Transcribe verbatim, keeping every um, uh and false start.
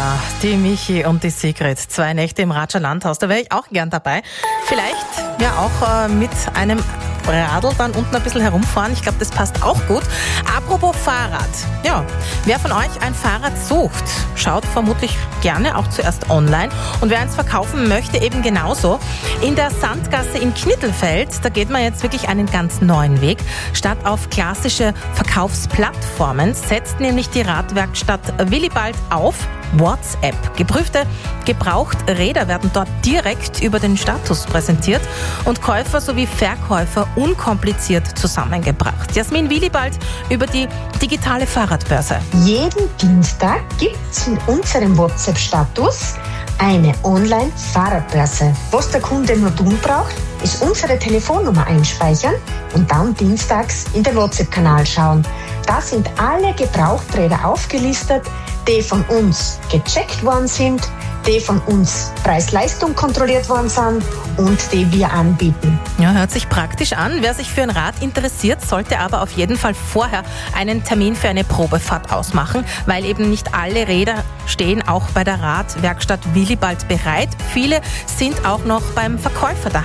Ja, die Michi und die Sigrid. Zwei Nächte im Ratscher Landhaus. Da wäre ich auch gern dabei. Vielleicht ja auch äh, mit einem Radl dann unten ein bisschen herumfahren. Ich glaube, das passt auch gut. Apropos Fahrrad. Ja, wer von euch ein Fahrrad sucht, schaut vermutlich gerne auch zuerst online. Und wer eins verkaufen möchte, eben genauso. In der Sandgasse in Knittelfeld, da geht man jetzt wirklich einen ganz neuen Weg. Statt auf klassische Verkaufsplattformen setzt nämlich die Radwerkstatt Willibald auf WhatsApp. Geprüfte Gebrauchträder werden dort direkt über den Status präsentiert und Käufer sowie Verkäufer unkompliziert zusammengebracht. Jasmin Willibald über die digitale Fahrradbörse. Jeden Dienstag gibt es in unserem WhatsApp-Status eine Online-Fahrradbörse. Was der Kunde nur tun braucht, ist unsere Telefonnummer einspeichern und dann dienstags in den WhatsApp-Kanal schauen. Da sind alle Gebrauchträder aufgelistet, die von uns gecheckt worden sind, die von uns Preis-Leistung kontrolliert worden sind und die wir anbieten. Ja, hört sich praktisch an. Wer sich für ein Rad interessiert, sollte aber auf jeden Fall vorher einen Termin für eine Probefahrt ausmachen, weil eben nicht alle Räder stehen auch bei der Radwerkstatt Willibald bereit. Viele sind auch noch beim Verkäufer daheim.